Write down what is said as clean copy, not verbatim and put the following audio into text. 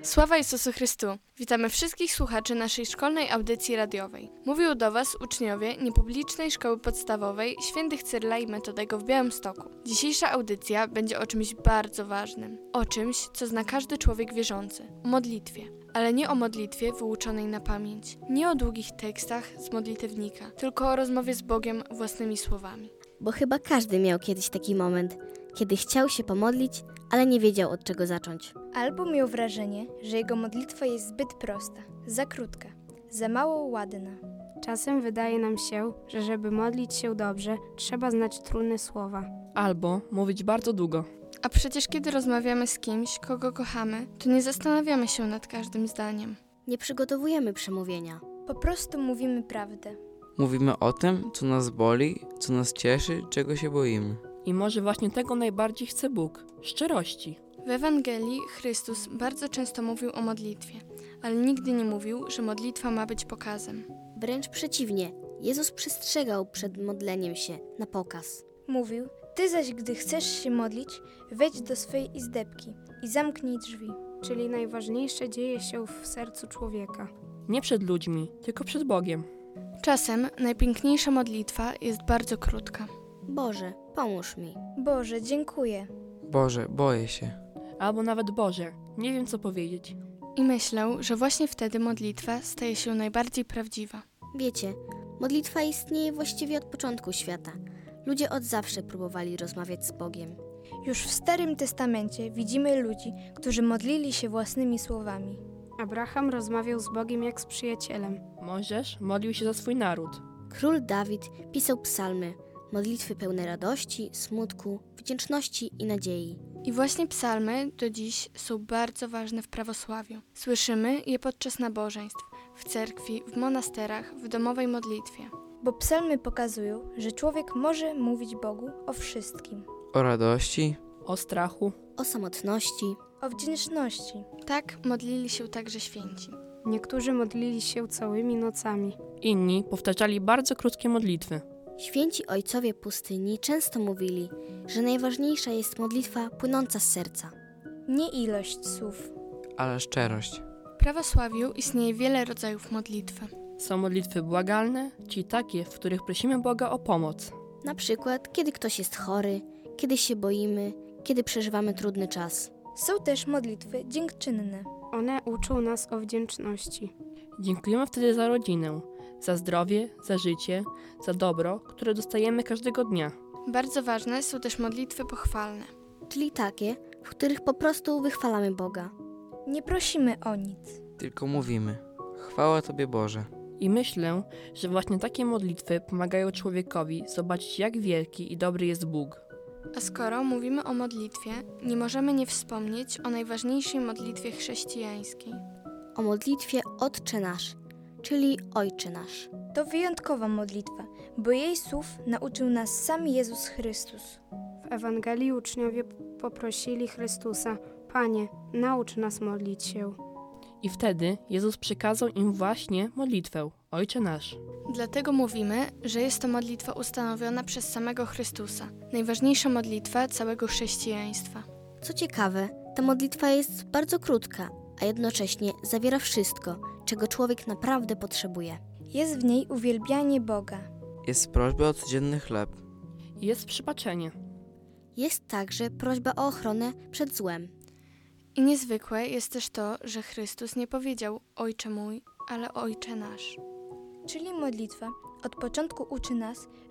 Sława Jezusu Chrystu! Witamy wszystkich słuchaczy naszej szkolnej audycji radiowej. Mówią do Was uczniowie niepublicznej szkoły podstawowej Świętych Cyryla i Metodego w Białymstoku. Dzisiejsza audycja będzie o czymś bardzo ważnym. O czymś, co zna każdy człowiek wierzący. O modlitwie. Ale nie o modlitwie wyuczonej na pamięć. Nie o długich tekstach z modlitewnika, tylko o rozmowie z Bogiem własnymi słowami. Bo chyba każdy miał kiedyś taki moment, kiedy chciał się pomodlić, ale nie wiedział od czego zacząć. Albo miał wrażenie, że jego modlitwa jest zbyt prosta, za krótka, za mało ładna. Czasem wydaje nam się, że żeby modlić się dobrze, trzeba znać trudne słowa. Albo mówić bardzo długo. A przecież kiedy rozmawiamy z kimś, kogo kochamy, to nie zastanawiamy się nad każdym zdaniem. Nie przygotowujemy przemówienia. Po prostu mówimy prawdę. Mówimy o tym, co nas boli, co nas cieszy, czego się boimy. I może właśnie tego najbardziej chce Bóg. Szczerości. W Ewangelii Chrystus bardzo często mówił o modlitwie, ale nigdy nie mówił, że modlitwa ma być pokazem. Wręcz przeciwnie, Jezus przestrzegał przed modleniem się na pokaz. Mówił, ty zaś gdy chcesz się modlić, wejdź do swej izdebki i zamknij drzwi. Czyli najważniejsze dzieje się w sercu człowieka. Nie przed ludźmi, tylko przed Bogiem. Czasem najpiękniejsza modlitwa jest bardzo krótka. Boże, pomóż mi. Boże, dziękuję. Boże, boję się. Albo nawet Boże, nie wiem co powiedzieć. I myślę, że właśnie wtedy modlitwa staje się najbardziej prawdziwa. Wiecie, modlitwa istnieje właściwie od początku świata. Ludzie od zawsze próbowali rozmawiać z Bogiem. Już w Starym Testamencie widzimy ludzi, którzy modlili się własnymi słowami. Abraham rozmawiał z Bogiem jak z przyjacielem. Mojżesz modlił się za swój naród. Król Dawid pisał psalmy, modlitwy pełne radości, smutku, wdzięczności i nadziei. I właśnie psalmy do dziś są bardzo ważne w prawosławiu. Słyszymy je podczas nabożeństw, w cerkwi, w monasterach, w domowej modlitwie. Bo psalmy pokazują, że człowiek może mówić Bogu o wszystkim. O radości, O strachu. O samotności. O wdzięczności. Tak modlili się także święci. Niektórzy modlili się całymi nocami. Inni powtarzali bardzo krótkie modlitwy. Święci ojcowie pustyni często mówili, że najważniejsza jest modlitwa płynąca z serca. Nie ilość słów. ale szczerość. W prawosławiu istnieje wiele rodzajów modlitwy. Są modlitwy błagalne, czyli takie, w których prosimy Boga o pomoc. Na przykład, kiedy ktoś jest chory, kiedy się boimy, kiedy przeżywamy trudny czas. Są też modlitwy dziękczynne. One uczą nas o wdzięczności. Dziękujemy wtedy za rodzinę, za zdrowie, za życie, za dobro, które dostajemy każdego dnia. Bardzo ważne są też modlitwy pochwalne. Czyli takie, w których po prostu wychwalamy Boga. Nie prosimy o nic. Tylko mówimy. Chwała Tobie, Boże. I myślę, że właśnie takie modlitwy pomagają człowiekowi zobaczyć, jak wielki i dobry jest Bóg. A skoro mówimy o modlitwie, nie możemy nie wspomnieć o najważniejszej modlitwie chrześcijańskiej. O modlitwie Otcze Nasz, czyli Ojcze Nasz. To wyjątkowa modlitwa, bo jej słów nauczył nas sam Jezus Chrystus. W Ewangelii uczniowie poprosili Chrystusa: Panie, naucz nas modlić się. I wtedy Jezus przekazał im właśnie modlitwę, Ojcze Nasz. Dlatego mówimy, że jest to modlitwa ustanowiona przez samego Chrystusa. Najważniejsza modlitwa całego chrześcijaństwa. Co ciekawe, ta modlitwa jest bardzo krótka, a jednocześnie zawiera wszystko, czego człowiek naprawdę potrzebuje. Jest w niej uwielbianie Boga. Jest prośba o codzienny chleb. Jest przebaczenie. Jest także prośba o ochronę przed złem. I niezwykłe jest też to, że Chrystus nie powiedział Ojcze mój, ale Ojcze nasz. Czyli modlitwa od początku uczy nas,